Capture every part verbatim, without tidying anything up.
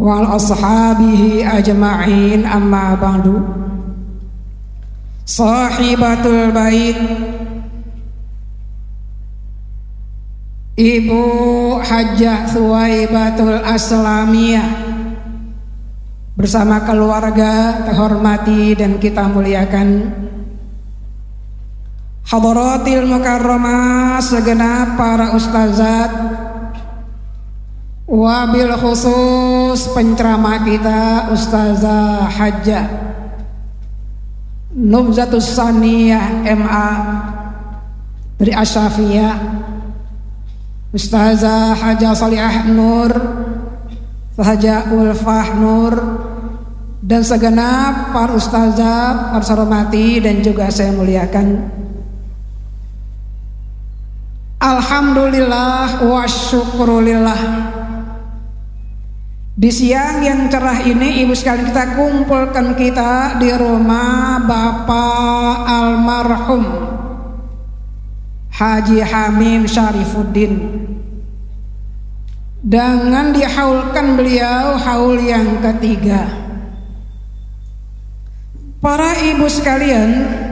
wal ashabihi ajma'in, amma ba'du. Sahibatul bait, Ibu Hajjah Thuwaibatul Aslamiyah bersama keluarga terhormati dan kita muliakan, hadaratil mukarramah segenap para ustazat, wabil khusus penceramah kita Ustazah Hajjah Nubzatus Saniyah M A dari Asyafiyah, Ustazah Hajjah Salihah Nur, Hajjah Ulfah Nur, dan segenap para ustazah, para hormati dan juga saya muliakan. Alhamdulillah wa syukurulillah, di siang yang cerah ini ibu sekalian kita kumpulkan kita di rumah Bapak almarhum Haji Hamim Syarifuddin, dengan dihaulkan beliau haul yang ketiga. Para ibu sekalian,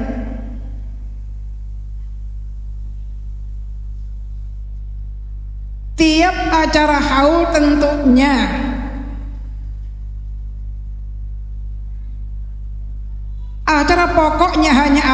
tiap acara haul tentunya acara pokoknya hanya